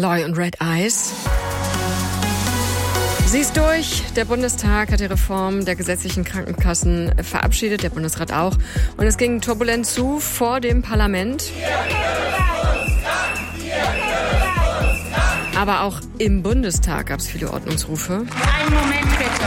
Loy und Red Eyes. Sie ist durch. Der Bundestag hat die Reform der gesetzlichen Krankenkassen verabschiedet, der Bundesrat auch. Und es ging turbulent zu vor dem Parlament. Aber auch im Bundestag gab es viele Ordnungsrufe. Einen Moment bitte.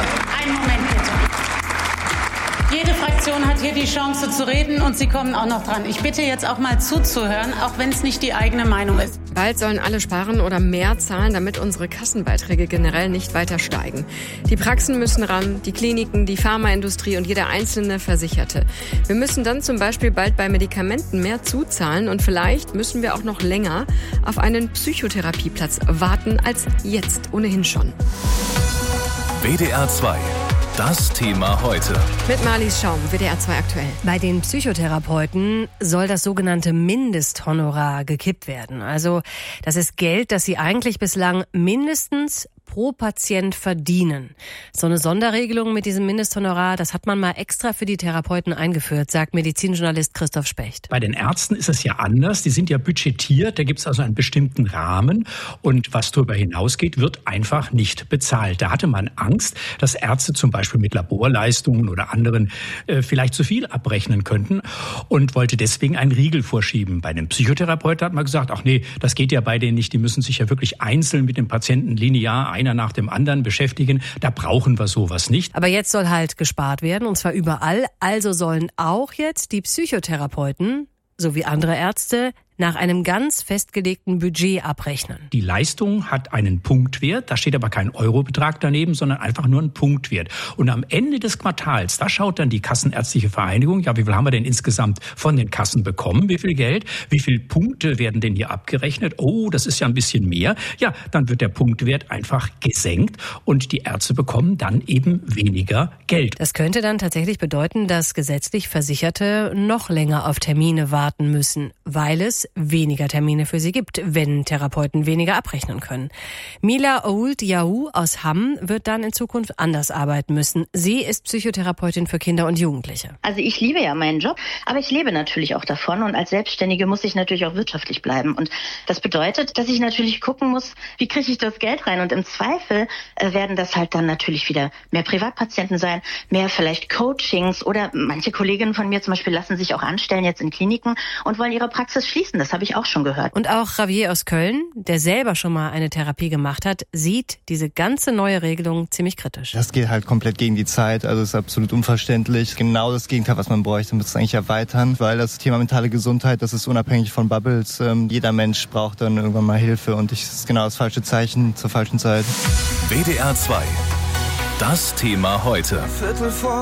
Jede Fraktion hat hier die Chance zu reden und Sie kommen auch noch dran. Ich bitte jetzt auch mal zuzuhören, auch wenn es nicht die eigene Meinung ist. Bald sollen alle sparen oder mehr zahlen, damit unsere Kassenbeiträge generell nicht weiter steigen. Die Praxen müssen ran, die Kliniken, die Pharmaindustrie und jeder einzelne Versicherte. Wir müssen dann zum Beispiel bald bei Medikamenten mehr zuzahlen und vielleicht müssen wir auch noch länger auf einen Psychotherapieplatz warten als jetzt ohnehin schon. WDR 2. Das Thema heute. Mit Marlies Schaum, WDR 2 aktuell. Bei den Psychotherapeuten soll das sogenannte Mindesthonorar gekippt werden. Also das ist Geld, das sie eigentlich bislang mindestens pro Patient verdienen. So eine Sonderregelung mit diesem Mindesthonorar, das hat man mal extra für die Therapeuten eingeführt, sagt Medizinjournalist Christoph Specht. Bei den Ärzten ist es ja anders. Die sind ja budgetiert. Da gibt es also einen bestimmten Rahmen. Und was darüber hinausgeht, wird einfach nicht bezahlt. Da hatte man Angst, dass Ärzte zum Beispiel mit Laborleistungen oder anderen vielleicht zu viel abrechnen könnten und wollte deswegen einen Riegel vorschieben. Bei den Psychotherapeuten hat man gesagt, ach nee, das geht ja bei denen nicht. Die müssen sich ja wirklich einzeln mit dem Patienten linear einer nach dem anderen beschäftigen. Da brauchen wir sowas nicht. Aber jetzt soll halt gespart werden, und zwar überall. Also sollen auch jetzt die Psychotherapeuten sowie andere Ärzte nach einem ganz festgelegten Budget abrechnen. Die Leistung hat einen Punktwert, da steht aber kein Eurobetrag daneben, sondern einfach nur ein Punktwert. Und am Ende des Quartals, da schaut dann die Kassenärztliche Vereinigung, ja, wie viel haben wir denn insgesamt von den Kassen bekommen, wie viel Geld, wie viele Punkte werden denn hier abgerechnet? Oh, das ist ja ein bisschen mehr. Ja, dann wird der Punktwert einfach gesenkt und die Ärzte bekommen dann eben weniger Geld. Das könnte dann tatsächlich bedeuten, dass gesetzlich Versicherte noch länger auf Termine warten müssen, weil es weniger Termine für sie gibt, wenn Therapeuten weniger abrechnen können. Mila Ould-Yahoo aus Hamm wird dann in Zukunft anders arbeiten müssen. Sie ist Psychotherapeutin für Kinder und Jugendliche. Also ich liebe ja meinen Job, aber ich lebe natürlich auch davon und als Selbstständige muss ich natürlich auch wirtschaftlich bleiben. Und das bedeutet, dass ich natürlich gucken muss, wie kriege ich das Geld rein? Und im Zweifel werden das halt dann natürlich wieder mehr Privatpatienten sein, mehr vielleicht Coachings oder manche Kolleginnen von mir zum Beispiel lassen sich auch anstellen jetzt in Kliniken und wollen ihre Praxis schließen. Das habe ich auch schon gehört. Und auch Javier aus Köln, der selber schon mal eine Therapie gemacht hat, sieht diese ganze neue Regelung ziemlich kritisch. Das geht halt komplett gegen die Zeit, also ist absolut unverständlich. Genau das Gegenteil, was man bräuchte, man müsste es eigentlich erweitern, weil das Thema mentale Gesundheit, das ist unabhängig von Bubbles. Jeder Mensch braucht dann irgendwann mal Hilfe und das ist genau das falsche Zeichen zur falschen Zeit. WDR 2. Das Thema heute.